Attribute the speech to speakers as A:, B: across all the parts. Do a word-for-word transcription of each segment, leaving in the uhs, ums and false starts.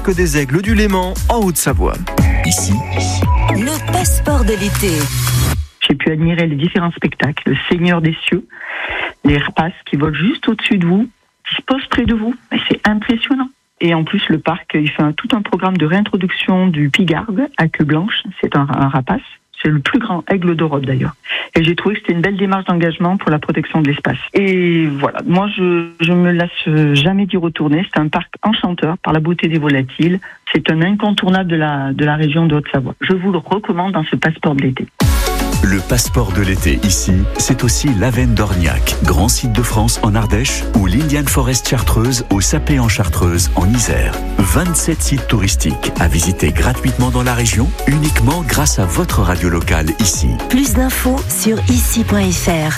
A: Parc des Aigles du Léman, en Haute-Savoie. Ici,
B: le passeport de l'été.
C: J'ai pu admirer les différents spectacles, le Seigneur des cieux, les rapaces qui volent juste au-dessus de vous, qui se posent près de vous. Et c'est impressionnant. Et en plus, le parc, il fait un, tout un programme de réintroduction du pigargue à queue blanche. C'est un, un rapace. C'est le plus grand aigle d'Europe d'ailleurs. Et j'ai trouvé que c'était une belle démarche d'engagement pour la protection de l'espace. Et voilà, moi je je me lasse jamais d'y retourner. C'est un parc enchanteur par la beauté des volatiles. C'est un incontournable de la de la région de Haute-Savoie. Je vous le recommande dans ce passeport de l'été.
D: Le passeport de l'été ici, c'est aussi l'Avenne d'Orniac, grand site de France en Ardèche, ou l'Indian Forest Chartreuse au Sapé en Chartreuse en Isère. vingt-sept sites touristiques à visiter gratuitement dans la région, uniquement grâce à votre radio locale ici.
B: Plus d'infos sur ici point f r.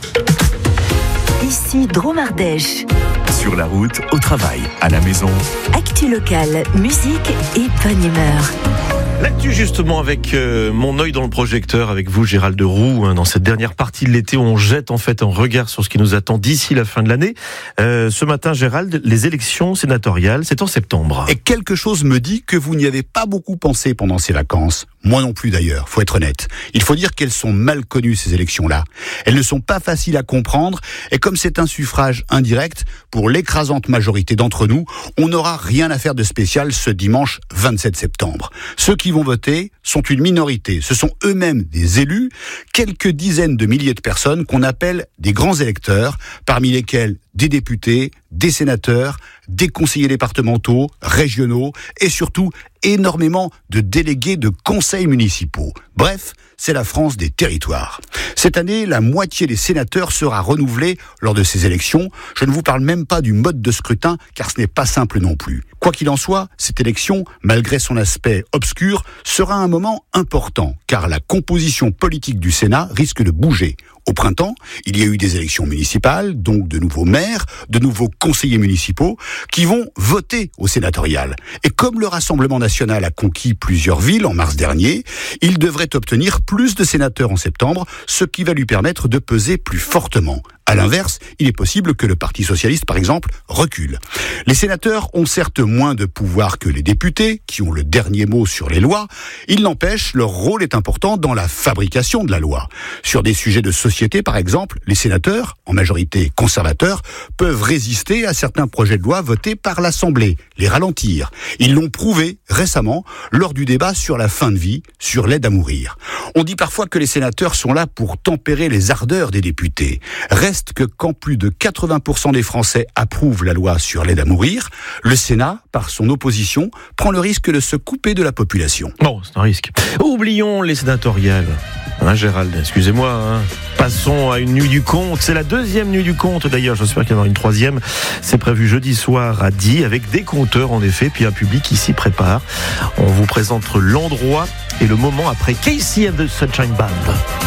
B: Ici, Drôme Ardèche.
D: Sur la route, au travail, à la maison.
B: Actu locale, musique et bonne humeur.
E: L'actu justement avec euh, mon œil dans le projecteur avec vous Gérald Roux hein, dans cette dernière partie de l'été où on jette en fait un regard sur ce qui nous attend d'ici la fin de l'année. Euh, ce matin Gérald, les élections sénatoriales, c'est en septembre.
F: Et quelque chose me dit que vous n'y avez pas beaucoup pensé pendant ces vacances. Moi non plus d'ailleurs, faut être honnête. Il faut dire qu'elles sont mal connues ces élections-là. Elles ne sont pas faciles à comprendre et comme c'est un suffrage indirect, pour l'écrasante majorité d'entre nous, on n'aura rien à faire de spécial ce dimanche vingt-sept septembre. Ceux qui vont voter sont une minorité. Ce sont eux-mêmes des élus, quelques dizaines de milliers de personnes qu'on appelle des grands électeurs, parmi lesquels des députés, des sénateurs, des conseillers départementaux, régionaux et surtout énormément de délégués de conseils municipaux. Bref, c'est la France des territoires. Cette année, la moitié des sénateurs sera renouvelée lors de ces élections. Je ne vous parle même pas du mode de scrutin, car ce n'est pas simple non plus. Quoi qu'il en soit, cette élection, malgré son aspect obscur, sera un moment important, car la composition politique du Sénat risque de bouger. Au printemps, il y a eu des élections municipales, donc de nouveaux maires, de nouveaux conseillers municipaux, qui vont voter au sénatorial. Et comme le Rassemblement national a conquis plusieurs villes en mars dernier, il devrait obtenir plus de sénateurs en septembre, ce qui va lui permettre de peser plus fortement. À l'inverse, il est possible que le Parti socialiste, par exemple, recule. Les sénateurs ont certes moins de pouvoir que les députés, qui ont le dernier mot sur les lois. Il n'empêche, leur rôle est important dans la fabrication de la loi. Sur des sujets de société, par exemple, les sénateurs, en majorité conservateurs, peuvent résister à certains projets de loi votés par l'Assemblée, les ralentir. Ils l'ont prouvé récemment lors du débat sur la fin de vie, sur l'aide à mourir. On dit parfois que les sénateurs sont là pour tempérer les ardeurs des députés. Reste que quand plus de quatre-vingts pour cent des Français approuvent la loi sur l'aide à mourir, le Sénat, par son opposition, prend le risque de se couper de la population.
E: Bon, c'est un risque. Oublions les sénatoriales. Hein, Gérald, excusez-moi. Hein. Passons à une nuit du conte. C'est la deuxième nuit du conte d'ailleurs. J'espère qu'il y en aura une troisième. C'est prévu jeudi soir à Die avec des conteurs en effet, puis un public qui s'y prépare. On vous présente l'endroit et le moment après Casey and the Sunshine Band.